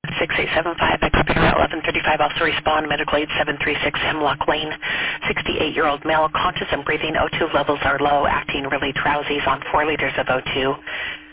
6875, I copy her at 1135, also respond, medical aid 736 Hemlock Lane, 68-year-old male, conscious and breathing, O2 levels are low, acting really drowsy, is on 4 liters of O2.